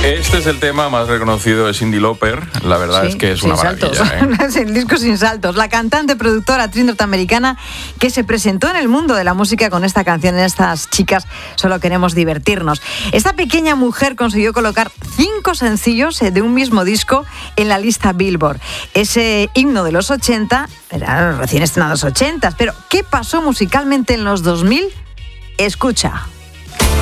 Este es el tema más reconocido de Cyndi Lauper. La verdad es que es una maravilla. Es el disco sin saltos. La cantante, productora, actriz norteamericana que se presentó en el mundo de la música con esta canción. Estas chicas solo queremos divertirnos. Esta pequeña mujer consiguió colocar 5 sencillos de un mismo disco en la lista Billboard. Ese himno de los 80, eran recién estrenados 80, pero ¿qué pasó musicalmente en los 2000? Escucha.